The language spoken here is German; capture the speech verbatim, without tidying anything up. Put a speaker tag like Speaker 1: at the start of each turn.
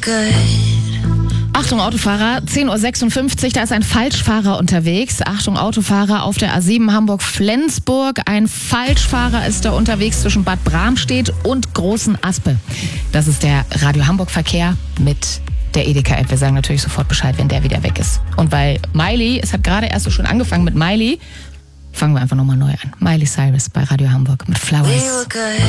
Speaker 1: Achtung Autofahrer, zehn Uhr sechsundfünfzig, da ist ein Falschfahrer unterwegs. Achtung Autofahrer auf der A sieben Hamburg-Flensburg. Ein Falschfahrer ist da unterwegs zwischen Bad Bramstedt und Großen Aspe. Das ist der Radio Hamburg Verkehr mit der Edeka-App. Wir sagen natürlich sofort Bescheid, wenn der wieder weg ist. Und weil Miley, es hat gerade erst so schon angefangen mit Miley, fangen wir einfach nochmal neu an. Miley Cyrus bei Radio Hamburg mit Flowers.